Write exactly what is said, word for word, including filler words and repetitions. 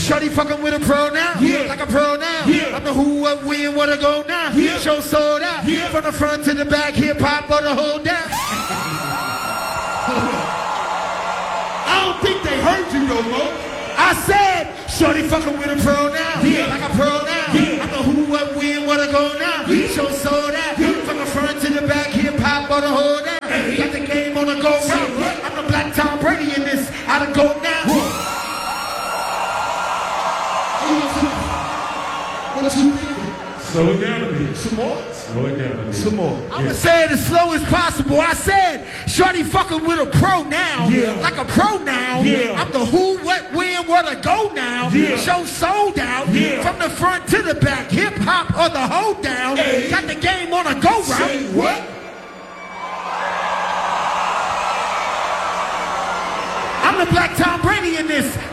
Shorty fucking with a pro now, Yeah. like a pro now. Yeah. I'm the who, what, when, what to go now. Yeah. Show sold out, Yeah. from the front to the back, hip hop or the whole down. I don't think they heard you no more. I said, shorty fucking with a pro now, Yeah. like a pro now. Yeah. I'm the who, what, when, what to go now. Yeah. Show sold out, Yeah. from the front to the back, hip hop or the whole down. Hey. Got the game on the go round. what? I'm the black Tom Brady in this, I done go now. What you thinking? Slow it down a bit. Some more? Slow it down a bit. Some more. I'ma say it as slow as possible. I said, shorty fucking with a pro now. Yeah. Like a pro now. Yeah. I'm the who, what, when, where to go now. Yeah. Show sold out. Yeah. From the front to the back. Hip hop or the hold down. Hey. Got the game on a go Say route. what? I'm the black Tom Brady in this.